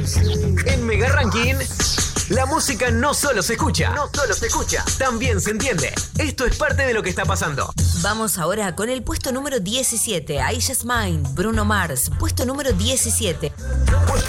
En Mega Ranking, la música no solo se escucha, también se entiende. Esto es parte de lo que está pasando. Vamos ahora con el puesto número 17, I Just Mine, Bruno Mars, puesto número 17. Puesto